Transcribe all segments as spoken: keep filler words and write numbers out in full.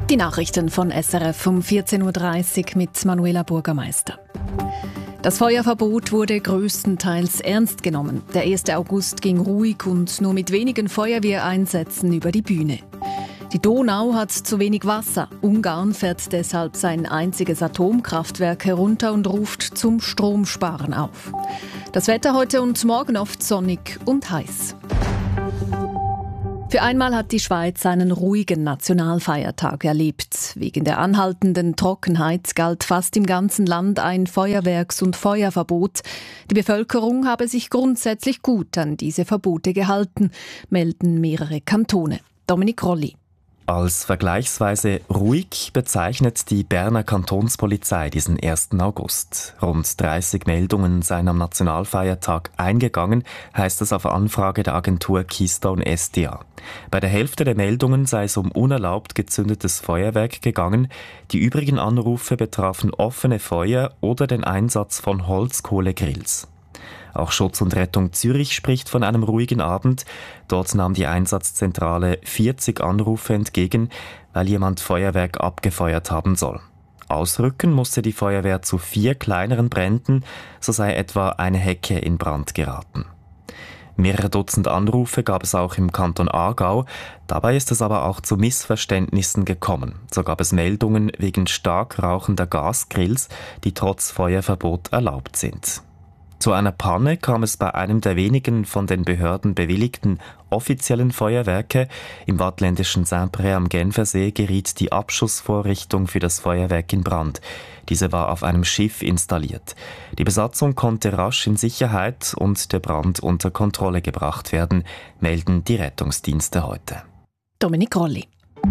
Die Nachrichten von S R F um vierzehn Uhr dreißig mit Manuela Burgermeister. Das Feuerverbot wurde größtenteils ernst genommen. Der erste August ging ruhig und nur mit wenigen Feuerwehreinsätzen über die Bühne. Die Donau hat zu wenig Wasser. Ungarn fährt deshalb sein einziges Atomkraftwerk herunter und ruft zum Stromsparen auf. Das Wetter heute und morgen oft sonnig und heiß. Für einmal hat die Schweiz einen ruhigen Nationalfeiertag erlebt. Wegen der anhaltenden Trockenheit galt fast im ganzen Land ein Feuerwerks- und Feuerverbot. Die Bevölkerung habe sich grundsätzlich gut an diese Verbote gehalten, melden mehrere Kantone. Dominik Rolli. Als vergleichsweise ruhig bezeichnet die Berner Kantonspolizei diesen ersten August. Rund dreißig Meldungen seien am Nationalfeiertag eingegangen, heißt es auf Anfrage der Agentur Keystone S D A. Bei der Hälfte der Meldungen sei es um unerlaubt gezündetes Feuerwerk gegangen. Die übrigen Anrufe betrafen offene Feuer oder den Einsatz von Holzkohlegrills. Auch Schutz und Rettung Zürich spricht von einem ruhigen Abend. Dort nahm die Einsatzzentrale vierzig Anrufe entgegen, weil jemand Feuerwerk abgefeuert haben soll. Ausrücken musste die Feuerwehr zu vier kleineren Bränden, so sei etwa eine Hecke in Brand geraten. Mehrere Dutzend Anrufe gab es auch im Kanton Aargau. Dabei ist es aber auch zu Missverständnissen gekommen. So gab es Meldungen wegen stark rauchender Gasgrills, die trotz Feuerverbot erlaubt sind. Zu einer Panne kam es bei einem der wenigen von den Behörden bewilligten offiziellen Feuerwerke. Im waadtländischen Saint-Pré am Genfersee geriet die Abschussvorrichtung für das Feuerwerk in Brand. Diese war auf einem Schiff installiert. Die Besatzung konnte rasch in Sicherheit und der Brand unter Kontrolle gebracht werden, melden die Rettungsdienste heute. Dominik Rolli.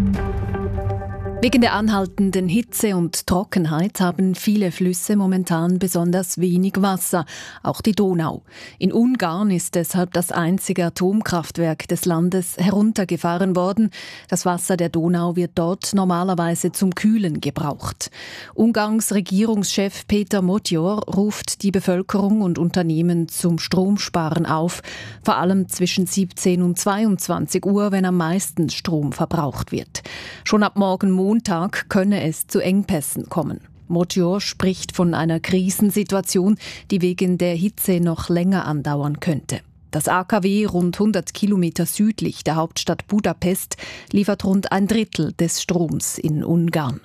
Wegen der anhaltenden Hitze und Trockenheit haben viele Flüsse momentan besonders wenig Wasser, auch die Donau. In Ungarn ist deshalb das einzige Atomkraftwerk des Landes heruntergefahren worden. Das Wasser der Donau wird dort normalerweise zum Kühlen gebraucht. Ungarns Regierungschef Peter Motyor ruft die Bevölkerung und Unternehmen zum Stromsparen auf, vor allem zwischen siebzehn und zweiundzwanzig Uhr, wenn am meisten Strom verbraucht wird. Schon ab morgen Montag Montag könne es zu Engpässen kommen. Motyor spricht von einer Krisensituation, die wegen der Hitze noch länger andauern könnte. Das A K W, rund hundert Kilometer südlich der Hauptstadt Budapest, liefert rund ein Drittel des Stroms in Ungarn.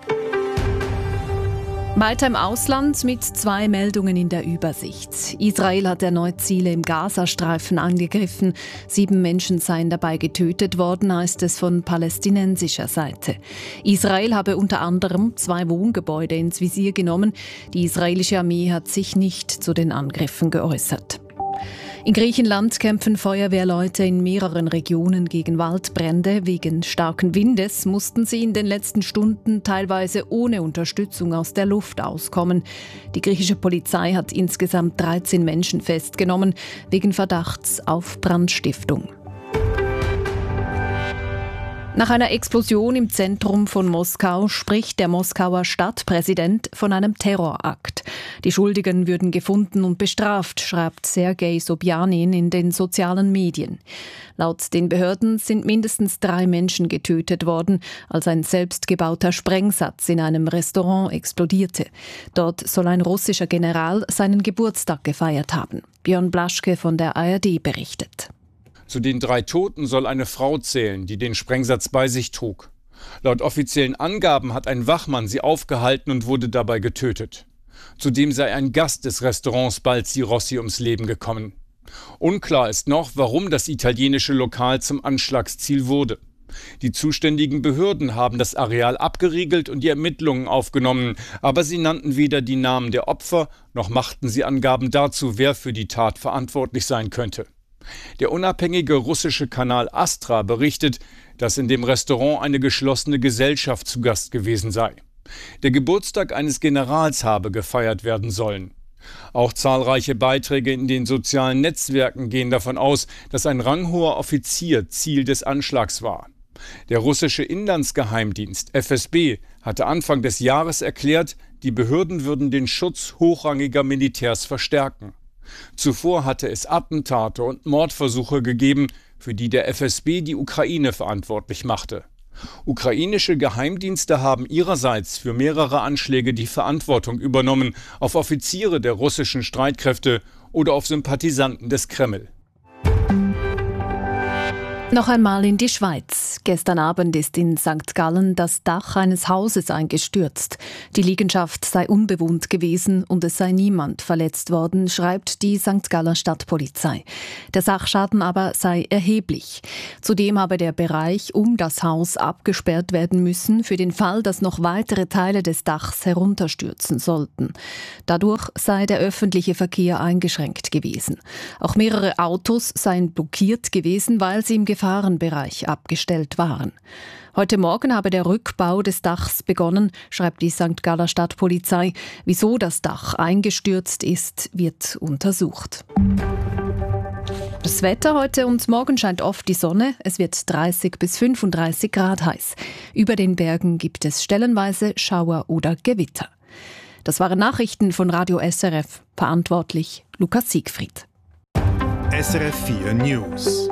Weiter im Ausland mit zwei Meldungen in der Übersicht. Israel hat erneut Ziele im Gazastreifen angegriffen. Sieben Menschen seien dabei getötet worden, heißt es von palästinensischer Seite. Israel habe unter anderem zwei Wohngebäude ins Visier genommen. Die israelische Armee hat sich nicht zu den Angriffen geäußert. In Griechenland kämpfen Feuerwehrleute in mehreren Regionen gegen Waldbrände. Wegen starken Windes mussten sie in den letzten Stunden teilweise ohne Unterstützung aus der Luft auskommen. Die griechische Polizei hat insgesamt dreizehn Menschen festgenommen, wegen Verdachts auf Brandstiftung. Nach einer Explosion im Zentrum von Moskau spricht der Moskauer Stadtpräsident von einem Terrorakt. Die Schuldigen würden gefunden und bestraft, schreibt Sergei Sobjanin in den sozialen Medien. Laut den Behörden sind mindestens drei Menschen getötet worden, als ein selbstgebauter Sprengsatz in einem Restaurant explodierte. Dort soll ein russischer General seinen Geburtstag gefeiert haben. Björn Blaschke von der A R D berichtet. Zu den drei Toten soll eine Frau zählen, die den Sprengsatz bei sich trug. Laut offiziellen Angaben hat ein Wachmann sie aufgehalten und wurde dabei getötet. Zudem sei ein Gast des Restaurants Balzi Rossi ums Leben gekommen. Unklar ist noch, warum das italienische Lokal zum Anschlagsziel wurde. Die zuständigen Behörden haben das Areal abgeriegelt und die Ermittlungen aufgenommen, aber sie nannten weder die Namen der Opfer, noch machten sie Angaben dazu, wer für die Tat verantwortlich sein könnte. Der unabhängige russische Kanal Astra berichtet, dass in dem Restaurant eine geschlossene Gesellschaft zu Gast gewesen sei. Der Geburtstag eines Generals habe gefeiert werden sollen. Auch zahlreiche Beiträge in den sozialen Netzwerken gehen davon aus, dass ein ranghoher Offizier Ziel des Anschlags war. Der russische Inlandsgeheimdienst F S B hatte Anfang des Jahres erklärt, die Behörden würden den Schutz hochrangiger Militärs verstärken. Zuvor hatte es Attentate und Mordversuche gegeben, für die der F S B die Ukraine verantwortlich machte. Ukrainische Geheimdienste haben ihrerseits für mehrere Anschläge die Verantwortung übernommen, auf Offiziere der russischen Streitkräfte oder auf Sympathisanten des Kreml. Noch einmal in die Schweiz. Gestern Abend ist in Sankt Gallen das Dach eines Hauses eingestürzt. Die Liegenschaft sei unbewohnt gewesen und es sei niemand verletzt worden, schreibt die Sankt Galler Stadtpolizei. Der Sachschaden aber sei erheblich. Zudem habe der Bereich um das Haus abgesperrt werden müssen, für den Fall, dass noch weitere Teile des Dachs herunterstürzen sollten. Dadurch sei der öffentliche Verkehr eingeschränkt gewesen. Auch mehrere Autos seien blockiert gewesen, weil sie im Gefahrenbereich abgestellt waren. Heute Morgen habe der Rückbau des Dachs begonnen, schreibt die Sankt Galler Stadtpolizei. Wieso das Dach eingestürzt ist, wird untersucht. Das Wetter heute und morgen scheint oft die Sonne. Es wird dreißig bis fünfunddreißig Grad heiß. Über den Bergen gibt es stellenweise Schauer oder Gewitter. Das waren Nachrichten von Radio S R F. Verantwortlich Lukas Siegfried. S R F vier News.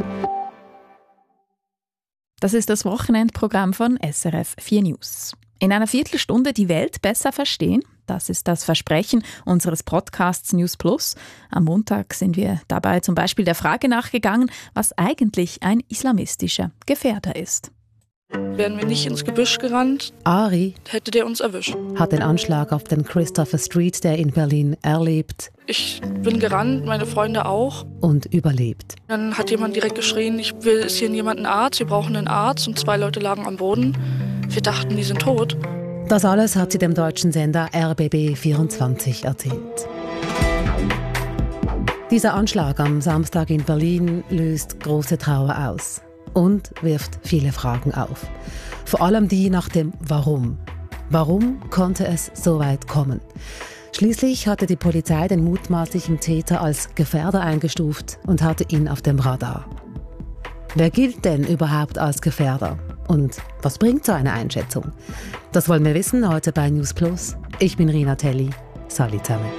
Das ist das Wochenendprogramm von S R F vier News. In einer Viertelstunde die Welt besser verstehen. Das ist das Versprechen unseres Podcasts News Plus. Am Montag sind wir dabei zum Beispiel der Frage nachgegangen, was eigentlich ein islamistischer Gefährder ist. Wären wir nicht ins Gebüsch gerannt, Ari hätte der uns erwischt. hat den Anschlag auf den Christopher Street Day in Berlin erlebt Ich bin gerannt, meine Freunde auch. und überlebt. Dann hat jemand direkt geschrien, ich will, ist hier jemand ein Arzt, wir brauchen einen Arzt. Und zwei Leute lagen am Boden. Wir dachten, die sind tot. Das alles hat sie dem deutschen Sender R B B vierundzwanzig erzählt. Dieser Anschlag am Samstag in Berlin löst große Trauer aus und wirft viele Fragen auf. Vor allem die nach dem Warum. Warum konnte es so weit kommen? Schließlich hatte die Polizei den mutmaßlichen Täter als Gefährder eingestuft und hatte ihn auf dem Radar. Wer gilt denn überhaupt als Gefährder? Und was bringt so eine Einschätzung? Das wollen wir wissen heute bei News Plus. Ich bin Rina Telli. Salut zusammen.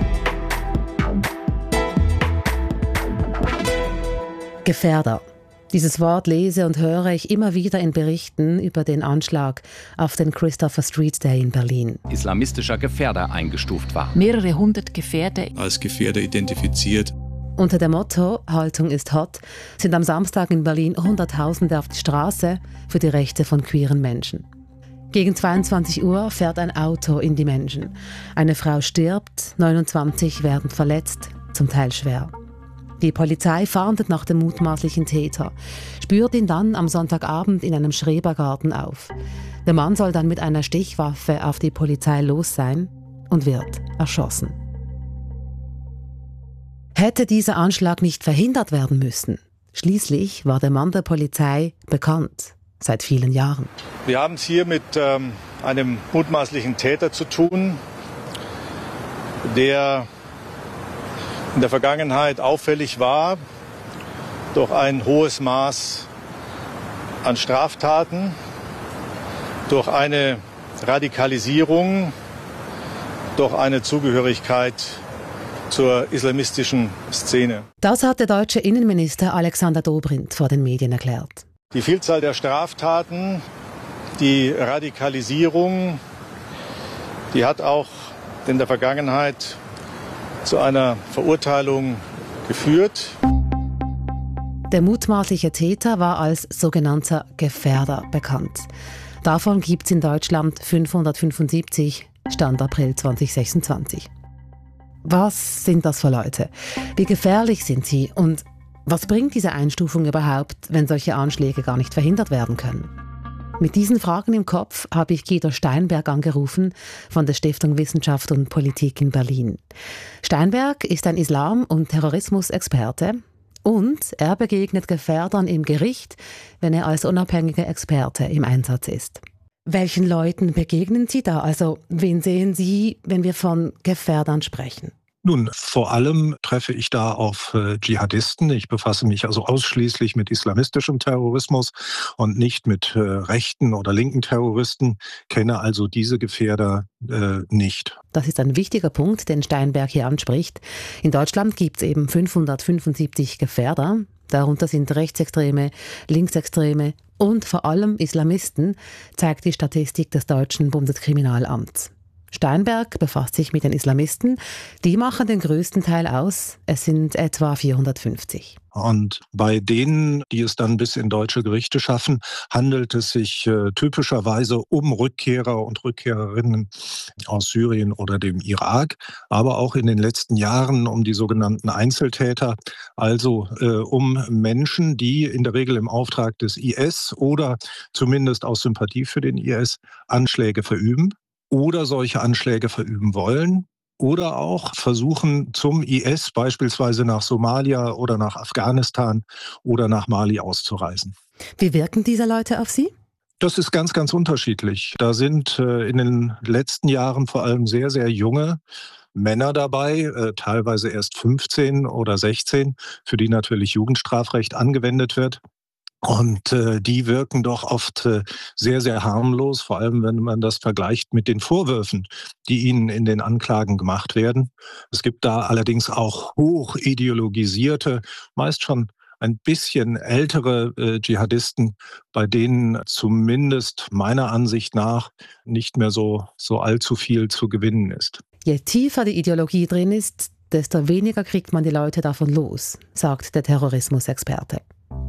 Gefährder. Dieses Wort lese und höre ich immer wieder in Berichten über den Anschlag auf den Christopher Street Day in Berlin. Islamistischer Gefährder eingestuft war. Mehrere hundert Gefährder als Gefährder identifiziert. Unter dem Motto „Haltung ist hot“ sind am Samstag in Berlin Hunderttausende auf die Straße für die Rechte von queeren Menschen. Gegen zweiundzwanzig Uhr fährt ein Auto in die Menschen. Eine Frau stirbt, neunundzwanzig werden verletzt, zum Teil schwer. Die Polizei fahndet nach dem mutmaßlichen Täter, spürt ihn dann am Sonntagabend in einem Schrebergarten auf. Der Mann soll dann mit einer Stichwaffe auf die Polizei los sein und wird erschossen. Hätte dieser Anschlag nicht verhindert werden müssen? Schließlich war der Mann der Polizei bekannt, seit vielen Jahren. Wir haben es hier mit ähm, einem mutmaßlichen Täter zu tun, der in der Vergangenheit auffällig war durch ein hohes Maß an Straftaten, durch eine Radikalisierung, durch eine Zugehörigkeit zur islamistischen Szene. Das hat der deutsche Innenminister Alexander Dobrindt vor den Medien erklärt. Die Vielzahl der Straftaten, die Radikalisierung, die hat auch in der Vergangenheit zu einer Verurteilung geführt. Der mutmaßliche Täter war als sogenannter Gefährder bekannt. Davon gibt es in Deutschland fünfhundertfünfundsiebzig, Stand April zweitausendsechsundzwanzig. Was sind das für Leute? Wie gefährlich sind sie? Und was bringt diese Einstufung überhaupt, wenn solche Anschläge gar nicht verhindert werden können? Mit diesen Fragen im Kopf habe ich Guido Steinberg angerufen von der Stiftung Wissenschaft und Politik in Berlin. Steinberg ist ein Islam- und Terrorismusexperte und er begegnet Gefährdern im Gericht, wenn er als unabhängiger Experte im Einsatz ist. Welchen Leuten begegnen Sie da? Also wen sehen Sie, wenn wir von Gefährdern sprechen? Nun, vor allem treffe ich da auf äh, Dschihadisten. Ich befasse mich also ausschließlich mit islamistischem Terrorismus und nicht mit äh, rechten oder linken Terroristen, kenne also diese Gefährder äh, nicht. Das ist ein wichtiger Punkt, den Steinberg hier anspricht. In Deutschland gibt es eben fünfhundertfünfundsiebzig Gefährder. Darunter sind Rechtsextreme, Linksextreme und vor allem Islamisten, zeigt die Statistik des deutschen Bundeskriminalamts. Steinberg befasst sich mit den Islamisten. Die machen den größten Teil aus. Es sind etwa vierhundertfünfzig. Und bei denen, die es dann bis in deutsche Gerichte schaffen, handelt es sich äh, typischerweise um Rückkehrer und Rückkehrerinnen aus Syrien oder dem Irak, aber auch in den letzten Jahren um die sogenannten Einzeltäter, also äh, um Menschen, die in der Regel im Auftrag des I S oder zumindest aus Sympathie für den I S Anschläge verüben oder solche Anschläge verüben wollen. Oder auch versuchen, zum I S beispielsweise nach Somalia oder nach Afghanistan oder nach Mali auszureisen. Wie wirken diese Leute auf Sie? Das ist ganz, ganz unterschiedlich. Da sind äh, in den letzten Jahren vor allem sehr, sehr junge Männer dabei, äh, teilweise erst fünfzehn oder sechzehn, für die natürlich Jugendstrafrecht angewendet wird. Und äh, die wirken doch oft äh, sehr, sehr harmlos, vor allem wenn man das vergleicht mit den Vorwürfen, die ihnen in den Anklagen gemacht werden. Es gibt da allerdings auch hoch ideologisierte, meist schon ein bisschen ältere äh, Dschihadisten, bei denen zumindest meiner Ansicht nach nicht mehr so, so allzu viel zu gewinnen ist. Je tiefer die Ideologie drin ist, desto weniger kriegt man die Leute davon los, sagt der Terrorismusexperte.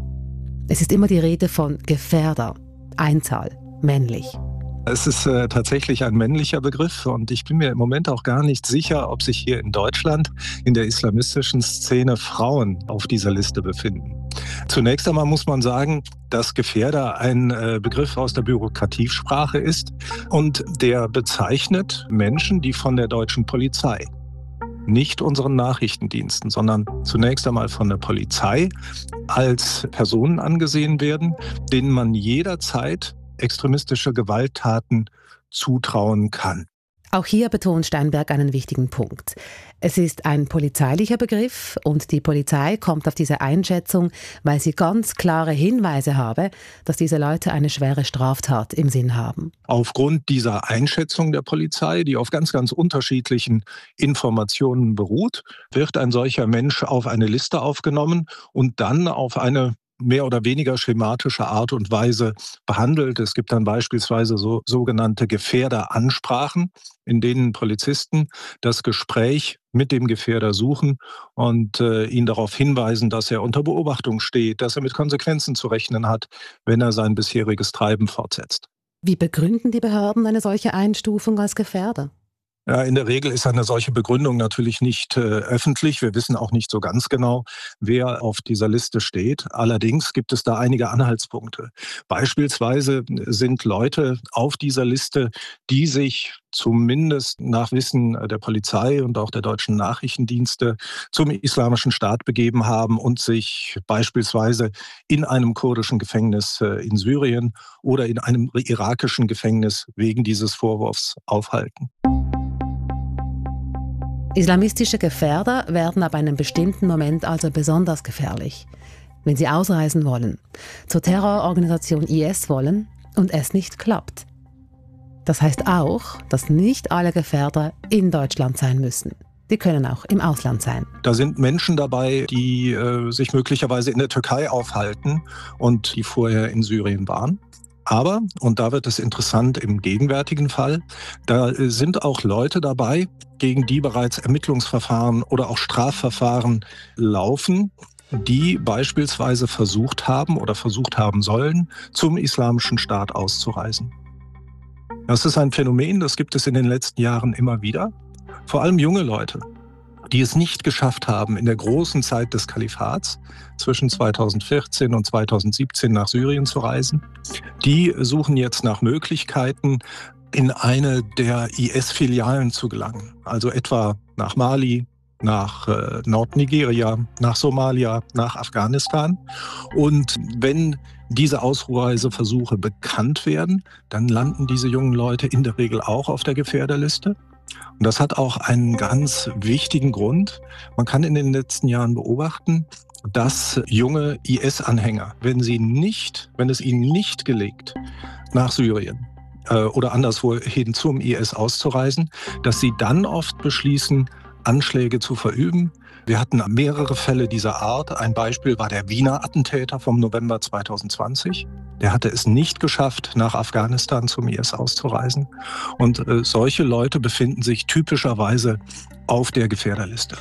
Es ist immer die Rede von Gefährder, Einzahl, männlich. Es ist äh, tatsächlich ein männlicher Begriff und ich bin mir im Moment auch gar nicht sicher, ob sich hier in Deutschland in der islamistischen Szene Frauen auf dieser Liste befinden. Zunächst einmal muss man sagen, dass Gefährder ein äh, Begriff aus der Bürokratiesprache ist und der bezeichnet Menschen, die von der deutschen Polizei, nicht unseren Nachrichtendiensten, sondern zunächst einmal von der Polizei als Personen angesehen werden, denen man jederzeit extremistische Gewalttaten zutrauen kann. Auch hier betont Steinberg einen wichtigen Punkt. Es ist ein polizeilicher Begriff und die Polizei kommt auf diese Einschätzung, weil sie ganz klare Hinweise habe, dass diese Leute eine schwere Straftat im Sinn haben. Aufgrund dieser Einschätzung der Polizei, die auf ganz, ganz unterschiedlichen Informationen beruht, wird ein solcher Mensch auf eine Liste aufgenommen und dann auf eine mehr oder weniger schematische Art und Weise behandelt. Es gibt dann beispielsweise so sogenannte Gefährderansprachen, in denen Polizisten das Gespräch mit dem Gefährder suchen und äh, ihn darauf hinweisen, dass er unter Beobachtung steht, dass er mit Konsequenzen zu rechnen hat, wenn er sein bisheriges Treiben fortsetzt. Wie begründen die Behörden eine solche Einstufung als Gefährder? Ja, in der Regel ist eine solche Begründung natürlich nicht äh, öffentlich. Wir wissen auch nicht so ganz genau, wer auf dieser Liste steht. Allerdings gibt es da einige Anhaltspunkte. Beispielsweise sind Leute auf dieser Liste, die sich zumindest nach Wissen der Polizei und auch der deutschen Nachrichtendienste zum Islamischen Staat begeben haben und sich beispielsweise in einem kurdischen Gefängnis in Syrien oder in einem irakischen Gefängnis wegen dieses Vorwurfs aufhalten. Islamistische Gefährder werden ab einem bestimmten Moment also besonders gefährlich, wenn sie ausreisen wollen, zur Terrororganisation I S wollen und es nicht klappt. Das heißt auch, dass nicht alle Gefährder in Deutschland sein müssen. Die können auch im Ausland sein. Da sind Menschen dabei, die äh, sich möglicherweise in der Türkei aufhalten und die vorher in Syrien waren. Aber, und da wird es interessant im gegenwärtigen Fall, da sind auch Leute dabei, gegen die bereits Ermittlungsverfahren oder auch Strafverfahren laufen, die beispielsweise versucht haben oder versucht haben sollen, zum Islamischen Staat auszureisen. Das ist ein Phänomen, das gibt es in den letzten Jahren immer wieder. Vor allem junge Leute, die es nicht geschafft haben, in der großen Zeit des Kalifats zwischen zweitausendvierzehn und zweitausendsiebzehn nach Syrien zu reisen. Die suchen jetzt nach Möglichkeiten, in eine der I S-Filialen zu gelangen. Also etwa nach Mali, nach äh, Nordnigeria, nach Somalia, nach Afghanistan. Und wenn diese Ausreiseversuche bekannt werden, dann landen diese jungen Leute in der Regel auch auf der Gefährderliste. Und das hat auch einen ganz wichtigen Grund. Man kann in den letzten Jahren beobachten, dass junge I S-Anhänger, wenn sie nicht, wenn es ihnen nicht gelingt, nach Syrien äh, oder anderswohin zum I S auszureisen, dass sie dann oft beschließen, Anschläge zu verüben, Wir hatten mehrere Fälle dieser Art. Ein Beispiel war der Wiener Attentäter vom November zweitausendzwanzig. Der hatte es nicht geschafft, nach Afghanistan zum I S auszureisen. Und äh, solche Leute befinden sich typischerweise auf der Gefährderliste.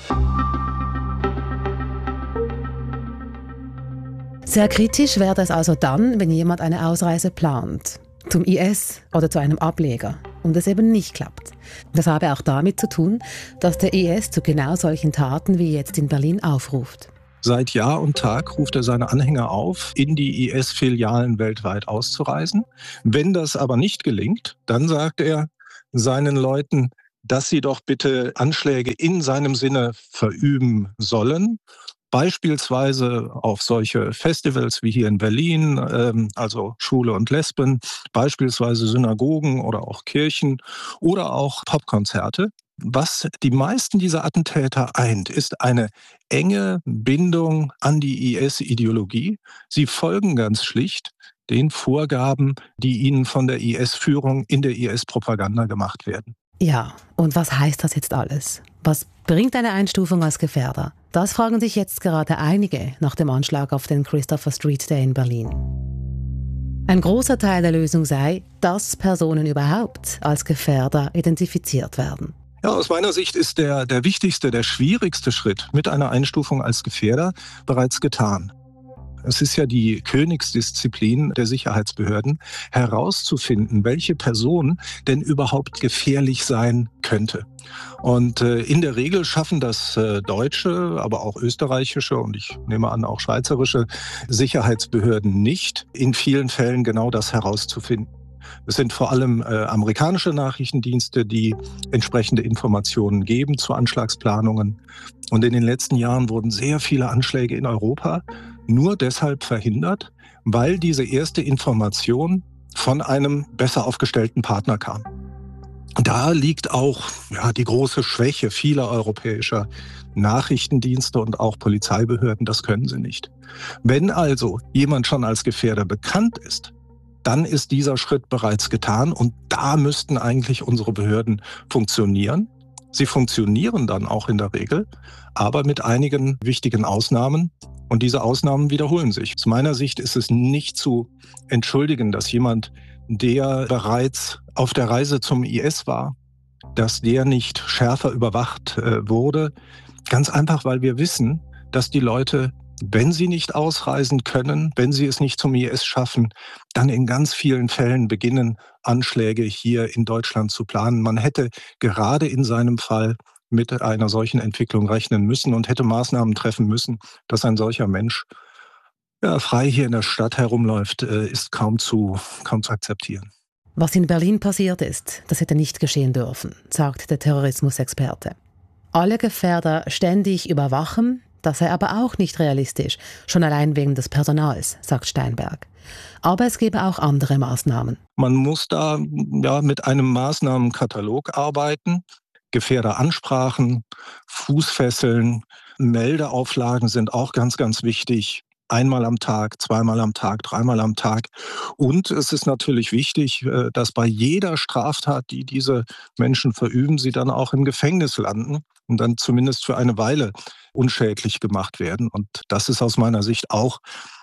Sehr kritisch wäre es also dann, wenn jemand eine Ausreise plant, zum I S oder zu einem Ableger, und es eben nicht klappt. Das habe auch damit zu tun, dass der I S zu genau solchen Taten wie jetzt in Berlin aufruft. Seit Jahr und Tag ruft er seine Anhänger auf, in die I S-Filialen weltweit auszureisen. Wenn das aber nicht gelingt, dann sagt er seinen Leuten, dass sie doch bitte Anschläge in seinem Sinne verüben sollen. Beispielsweise auf solche Festivals wie hier in Berlin, ähm, also Schwule und Lesben, beispielsweise Synagogen oder auch Kirchen oder auch Popkonzerte. Was die meisten dieser Attentäter eint, ist eine enge Bindung an die I S-Ideologie. Sie folgen ganz schlicht den Vorgaben, die ihnen von der I S-Führung in der I S-Propaganda gemacht werden. Ja, und was heißt das jetzt alles? Was bringt eine Einstufung als Gefährder? Das fragen sich jetzt gerade einige nach dem Anschlag auf den Christopher Street Day in Berlin. Ein großer Teil der Lösung sei, dass Personen überhaupt als Gefährder identifiziert werden. Ja, aus meiner Sicht ist der, der wichtigste, der schwierigste Schritt mit einer Einstufung als Gefährder bereits getan. Es ist ja die Königsdisziplin der Sicherheitsbehörden, herauszufinden, welche Person denn überhaupt gefährlich sein könnte. Und äh, in der Regel schaffen das äh, deutsche, aber auch österreichische und ich nehme an auch schweizerische Sicherheitsbehörden nicht, in vielen Fällen genau das herauszufinden. Es sind vor allem äh, amerikanische Nachrichtendienste, die entsprechende Informationen geben zu Anschlagsplanungen. Und in den letzten Jahren wurden sehr viele Anschläge in Europa nur deshalb verhindert, weil diese erste Information von einem besser aufgestellten Partner kam. Da liegt auch ja, die große Schwäche vieler europäischer Nachrichtendienste und auch Polizeibehörden. Das können sie nicht. Wenn also jemand schon als Gefährder bekannt ist, dann ist dieser Schritt bereits getan und da müssten eigentlich unsere Behörden funktionieren. Sie funktionieren dann auch in der Regel, aber mit einigen wichtigen Ausnahmen. Und diese Ausnahmen wiederholen sich. Aus meiner Sicht ist es nicht zu entschuldigen, dass jemand, der bereits auf der Reise zum I S war, dass der nicht schärfer überwacht äh, wurde. Ganz einfach, weil wir wissen, dass die Leute, wenn sie nicht ausreisen können, wenn sie es nicht zum I S schaffen, dann in ganz vielen Fällen beginnen, Anschläge hier in Deutschland zu planen. Man hätte gerade in seinem Fall mit einer solchen Entwicklung rechnen müssen und hätte Maßnahmen treffen müssen, dass ein solcher Mensch ja, frei hier in der Stadt herumläuft, ist kaum zu, kaum zu akzeptieren. Was in Berlin passiert ist, das hätte nicht geschehen dürfen, sagt der Terrorismusexperte. Alle Gefährder ständig überwachen, das sei aber auch nicht realistisch, schon allein wegen des Personals, sagt Steinberg. Aber es gäbe auch andere Maßnahmen. Man muss da ja, mit einem Maßnahmenkatalog arbeiten. Gefährderansprachen, Fußfesseln, Meldeauflagen sind auch ganz, ganz wichtig. Einmal am Tag, zweimal am Tag, dreimal am Tag. Und es ist natürlich wichtig, dass bei jeder Straftat, die diese Menschen verüben, sie dann auch im Gefängnis landen und dann zumindest für eine Weile unschädlich gemacht werden. Und das ist aus meiner Sicht auch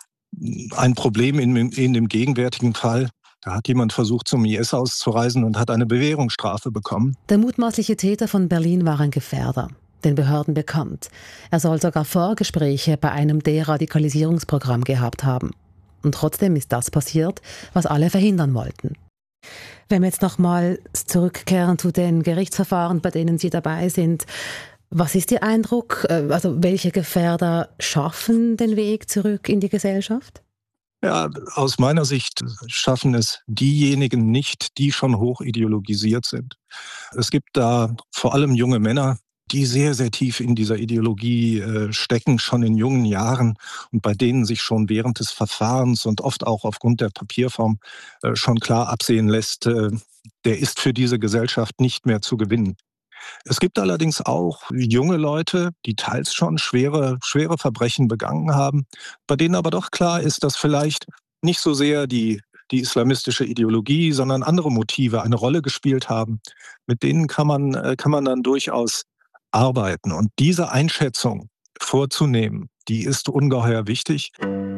ein Problem in, in dem gegenwärtigen Fall. Da hat jemand versucht, zum I S auszureisen und hat eine Bewährungsstrafe bekommen. Der mutmaßliche Täter von Berlin war ein Gefährder, den Behörden bekannt. Er soll sogar Vorgespräche bei einem Deradikalisierungsprogramm gehabt haben. Und trotzdem ist das passiert, was alle verhindern wollten. Wenn wir jetzt nochmal zurückkehren zu den Gerichtsverfahren, bei denen Sie dabei sind, was ist Ihr Eindruck? Also welche Gefährder schaffen den Weg zurück in die Gesellschaft? Ja, aus meiner Sicht schaffen es diejenigen nicht, die schon hoch ideologisiert sind. Es gibt da vor allem junge Männer, die sehr, sehr tief in dieser Ideologie äh, stecken, schon in jungen Jahren und bei denen sich schon während des Verfahrens und oft auch aufgrund der Papierform äh, schon klar absehen lässt, äh, der ist für diese Gesellschaft nicht mehr zu gewinnen. Es gibt allerdings auch junge Leute, die teils schon schwere, schwere Verbrechen begangen haben, bei denen aber doch klar ist, dass vielleicht nicht so sehr die, die islamistische Ideologie, sondern andere Motive eine Rolle gespielt haben. Mit denen kann man, kann man dann durchaus arbeiten. Und diese Einschätzung vorzunehmen, die ist ungeheuer wichtig.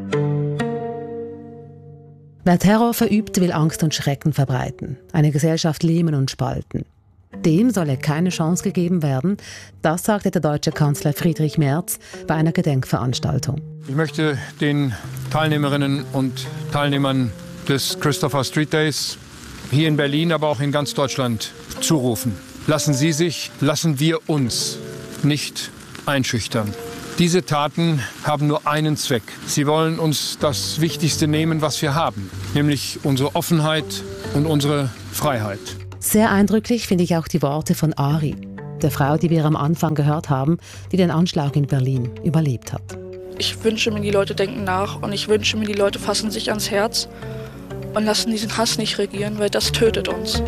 Wer Terror verübt, will Angst und Schrecken verbreiten, eine Gesellschaft lähmen und spalten. Dem solle keine Chance gegeben werden, das sagte der deutsche Kanzler Friedrich Merz bei einer Gedenkveranstaltung. Ich möchte den Teilnehmerinnen und Teilnehmern des Christopher Street Days hier in Berlin, aber auch in ganz Deutschland zurufen. Lassen Sie sich, lassen wir uns nicht einschüchtern. Diese Taten haben nur einen Zweck. Sie wollen uns das Wichtigste nehmen, was wir haben, nämlich unsere Offenheit und unsere Freiheit. Sehr eindrücklich finde ich auch die Worte von Ari, der Frau, die wir am Anfang gehört haben, die den Anschlag in Berlin überlebt hat. Ich wünsche mir, die Leute denken nach und ich wünsche mir, die Leute fassen sich ans Herz und lassen diesen Hass nicht regieren, weil das tötet uns.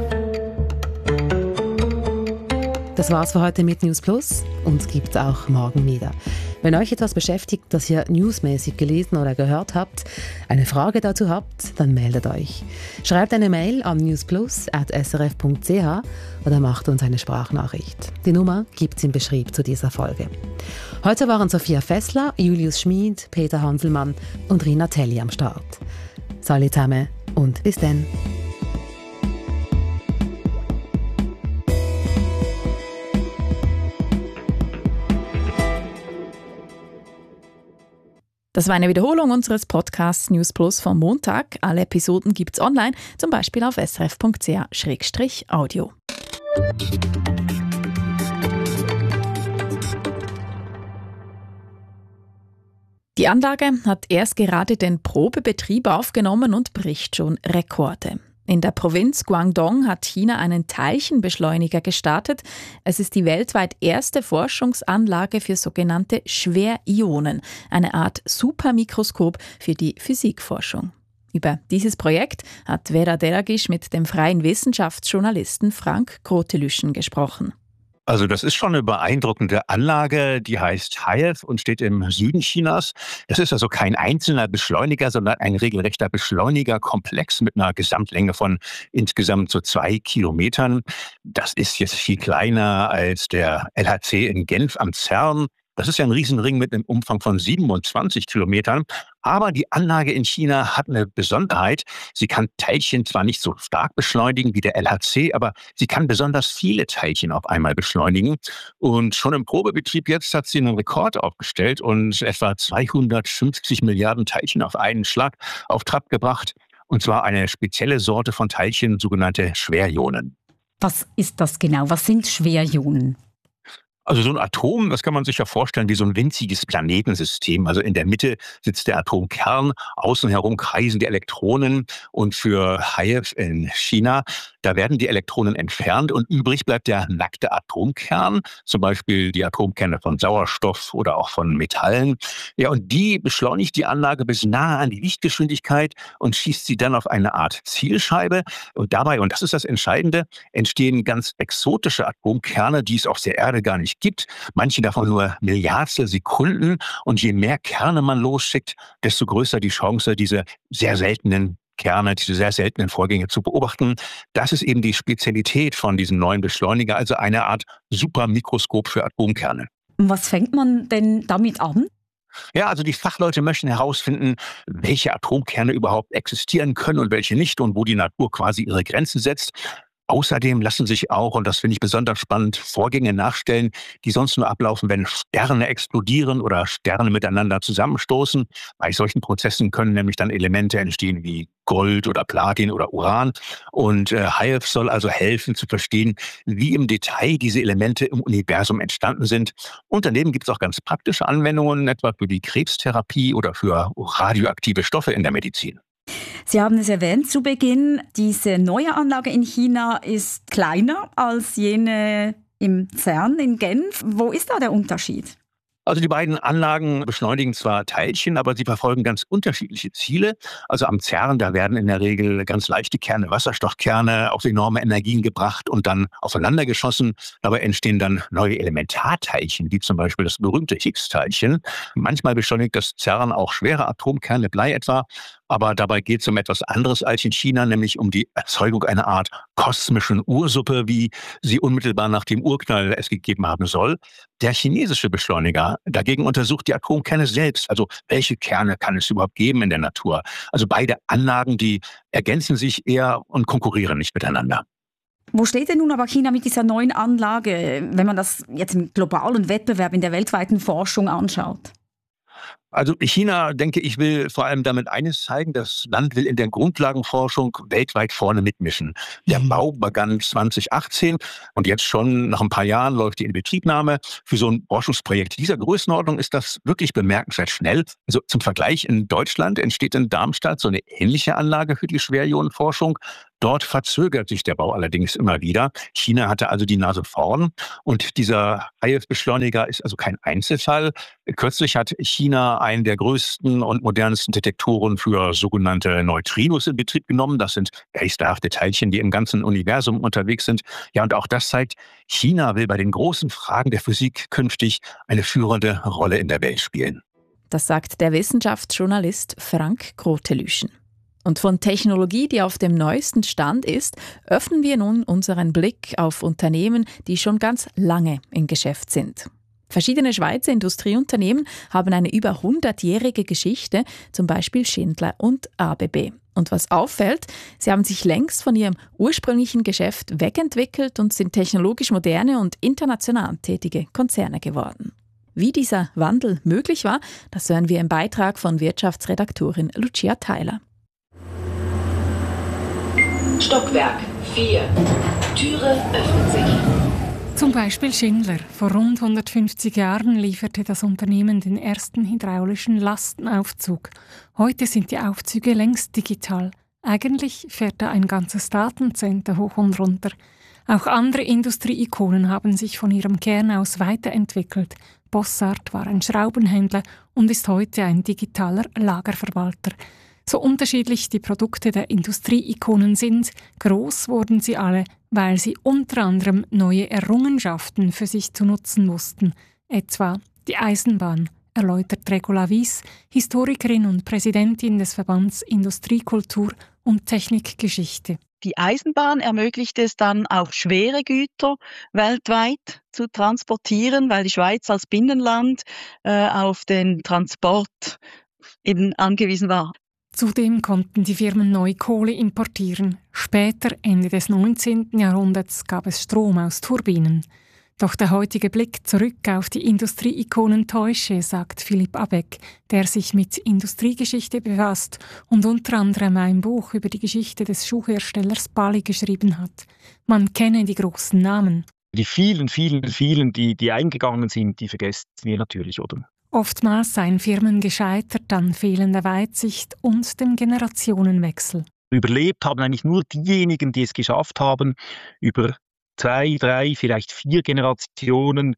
Das war's für heute mit News Plus. Uns gibt's auch morgen wieder. Wenn euch etwas beschäftigt, das ihr newsmäßig gelesen oder gehört habt, eine Frage dazu habt, dann meldet euch. Schreibt eine Mail an newsplus at s r f punkt c h oder macht uns eine Sprachnachricht. Die Nummer gibt's im Beschrieb zu dieser Folge. Heute waren Sophia Fessler, Julius Schmid, Peter Hanselmann und Rina Telli am Start. Salut zusammen und bis dann. Das war eine Wiederholung unseres Podcasts News Plus vom Montag. Alle Episoden gibt's online, zum Beispiel auf s r f punkt c h slash audio. Die Anlage hat erst gerade den Probebetrieb aufgenommen und bricht schon Rekorde. In der Provinz Guangdong hat China einen Teilchenbeschleuniger gestartet. Es ist die weltweit erste Forschungsanlage für sogenannte Schwerionen, eine Art Supermikroskop für die Physikforschung. Über dieses Projekt hat Vera Deragisch mit dem freien Wissenschaftsjournalisten Frank Grotelüschen gesprochen. Also das ist schon eine beeindruckende Anlage, die heißt H I F und steht im Süden Chinas. Das ist also kein einzelner Beschleuniger, sondern ein regelrechter Beschleunigerkomplex mit einer Gesamtlänge von insgesamt so zwei Kilometern. Das ist jetzt viel kleiner als der L H C in Genf am CERN. Das ist ja ein Riesenring mit einem Umfang von siebenundzwanzig Kilometern. Aber die Anlage in China hat eine Besonderheit. Sie kann Teilchen zwar nicht so stark beschleunigen wie der L H C, aber sie kann besonders viele Teilchen auf einmal beschleunigen. Und schon im Probebetrieb jetzt hat sie einen Rekord aufgestellt und etwa zweihundertfünfzig Milliarden Teilchen auf einen Schlag auf Trab gebracht. Und zwar eine spezielle Sorte von Teilchen, sogenannte Schwerionen. Was ist das genau? Was sind Schwerionen? Also so ein Atom, das kann man sich ja vorstellen wie so ein winziges Planetensystem. Also in der Mitte sitzt der Atomkern, außen herum kreisen die Elektronen und für H I F in China, da werden die Elektronen entfernt und übrig bleibt der nackte Atomkern, zum Beispiel die Atomkerne von Sauerstoff oder auch von Metallen. Ja, und die beschleunigt die Anlage bis nahe an die Lichtgeschwindigkeit und schießt sie dann auf eine Art Zielscheibe. Und dabei, und das ist das Entscheidende, entstehen ganz exotische Atomkerne, die es auf der Erde gar nicht gibt. Manche davon nur Milliardstel Sekunden. Und je mehr Kerne man losschickt, desto größer die Chance, diese sehr seltenen Kerne, diese sehr seltenen Vorgänge zu beobachten. Das ist eben die Spezialität von diesem neuen Beschleuniger, also eine Art Supermikroskop für Atomkerne. Und was fängt man denn damit an? Ja, also die Fachleute möchten herausfinden, welche Atomkerne überhaupt existieren können und welche nicht und wo die Natur quasi ihre Grenzen setzt. Außerdem lassen sich auch, und das finde ich besonders spannend, Vorgänge nachstellen, die sonst nur ablaufen, wenn Sterne explodieren oder Sterne miteinander zusammenstoßen. Bei solchen Prozessen können nämlich dann Elemente entstehen wie Gold oder Platin oder Uran. Und äh, H I F soll also helfen zu verstehen, wie im Detail diese Elemente im Universum entstanden sind. Und daneben gibt es auch ganz praktische Anwendungen, etwa für die Krebstherapie oder für radioaktive Stoffe in der Medizin. Sie haben es erwähnt zu Beginn, diese neue Anlage in China ist kleiner als jene im CERN in Genf. Wo ist da der Unterschied? Also die beiden Anlagen beschleunigen zwar Teilchen, aber sie verfolgen ganz unterschiedliche Ziele. Also am CERN, da werden in der Regel ganz leichte Kerne, Wasserstoffkerne, auf enorme Energien gebracht und dann aufeinander geschossen. Dabei entstehen dann neue Elementarteilchen, wie zum Beispiel das berühmte Higgs-Teilchen. Manchmal beschleunigt das CERN auch schwere Atomkerne, Blei etwa. Aber dabei geht es um etwas anderes als in China, nämlich um die Erzeugung einer Art kosmischen Ursuppe, wie sie unmittelbar nach dem Urknall es gegeben haben soll. Der chinesische Beschleuniger dagegen untersucht die Atomkerne selbst. Also welche Kerne kann es überhaupt geben in der Natur? Also beide Anlagen, die ergänzen sich eher und konkurrieren nicht miteinander. Wo steht denn nun aber China mit dieser neuen Anlage, wenn man das jetzt im globalen Wettbewerb in der weltweiten Forschung anschaut? Also China, denke ich, will vor allem damit eines zeigen, das Land will in der Grundlagenforschung weltweit vorne mitmischen. Der Bau begann zwanzig achtzehn und jetzt schon nach ein paar Jahren läuft die Inbetriebnahme. Für so ein Forschungsprojekt dieser Größenordnung ist das wirklich bemerkenswert schnell. Also zum Vergleich, in Deutschland entsteht in Darmstadt so eine ähnliche Anlage für die Schwerionenforschung. Dort verzögert sich der Bau allerdings immer wieder. China hatte also die Nase vorn und dieser H I F-Beschleuniger ist also kein Einzelfall. Kürzlich hat China einen der größten und modernsten Detektoren für sogenannte Neutrinos in Betrieb genommen. Das sind geisterhafte Teilchen, die im ganzen Universum unterwegs sind. Ja, und auch das zeigt, China will bei den großen Fragen der Physik künftig eine führende Rolle in der Welt spielen. Das sagt der Wissenschaftsjournalist Frank Grotelüschen. Und von Technologie, die auf dem neuesten Stand ist, öffnen wir nun unseren Blick auf Unternehmen, die schon ganz lange im Geschäft sind. Verschiedene Schweizer Industrieunternehmen haben eine über hundertjährige Geschichte, zum Beispiel Schindler und A B B. Und was auffällt, sie haben sich längst von ihrem ursprünglichen Geschäft wegentwickelt und sind technologisch moderne und international tätige Konzerne geworden. Wie dieser Wandel möglich war, das hören wir im Beitrag von Wirtschaftsredaktorin Lucia Theiler. Stockwerk vier. Türe öffnet sich. Zum Beispiel Schindler. Vor rund hundertfünfzig Jahren lieferte das Unternehmen den ersten hydraulischen Lastenaufzug. Heute sind die Aufzüge längst digital. Eigentlich fährt da ein ganzes Datencenter hoch und runter. Auch andere Industrieikonen haben sich von ihrem Kern aus weiterentwickelt. Bossart war ein Schraubenhändler und ist heute ein digitaler Lagerverwalter. So unterschiedlich die Produkte der Industrieikonen sind, groß wurden sie alle, weil sie unter anderem neue Errungenschaften für sich zu nutzen wussten, etwa die Eisenbahn, erläutert Regula Wies, Historikerin und Präsidentin des Verbands Industriekultur und Technikgeschichte. Die Eisenbahn ermöglicht es dann auch schwere Güter weltweit zu transportieren, weil die Schweiz als Binnenland äh, auf den Transport eben angewiesen war. Zudem konnten die Firmen neu Kohle importieren. Später, Ende des neunzehnten Jahrhunderts, gab es Strom aus Turbinen. Doch der heutige Blick zurück auf die Industrieikonen täusche, sagt Philipp Abeck, der sich mit Industriegeschichte befasst und unter anderem ein Buch über die Geschichte des Schuhherstellers Bali geschrieben hat. Man kenne die großen Namen. Die vielen, vielen, vielen, die, die eingegangen sind, die vergessen wir natürlich, oder? Oftmals seien Firmen gescheitert an fehlender Weitsicht und dem Generationenwechsel. Überlebt haben eigentlich nur diejenigen, die es geschafft haben, über zwei, drei, vielleicht vier Generationen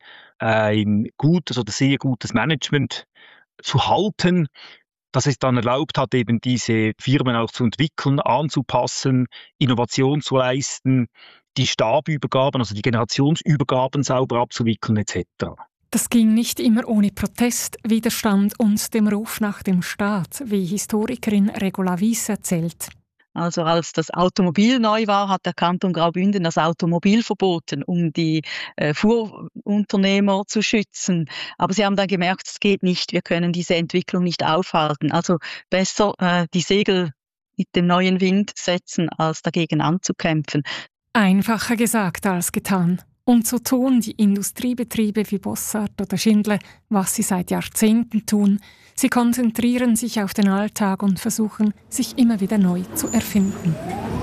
ein gutes oder sehr gutes Management zu halten, das es dann erlaubt hat, eben diese Firmen auch zu entwickeln, anzupassen, Innovation zu leisten, die Stabübergaben, also die Generationsübergaben sauber abzuwickeln et cetera. Das ging nicht immer ohne Protest, Widerstand und dem Ruf nach dem Staat, wie Historikerin Regula Wies erzählt. Also als das Automobil neu war, hat der Kanton Graubünden das Automobil verboten, um die äh, Fuhrunternehmer zu schützen. Aber sie haben dann gemerkt, es geht nicht, wir können diese Entwicklung nicht aufhalten. Also besser äh, die Segel mit dem neuen Wind setzen, als dagegen anzukämpfen. Einfacher gesagt als getan. Und so tun die Industriebetriebe wie Bossart oder Schindler, was sie seit Jahrzehnten tun. Sie konzentrieren sich auf den Alltag und versuchen, sich immer wieder neu zu erfinden.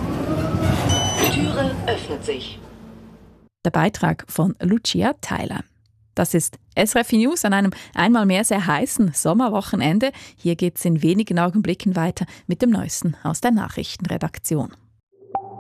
Die Türe öffnet sich. Der Beitrag von Lucia Theiler. Das ist S R F News an einem einmal mehr sehr heißen Sommerwochenende. Hier geht es in wenigen Augenblicken weiter mit dem Neuesten aus der Nachrichtenredaktion.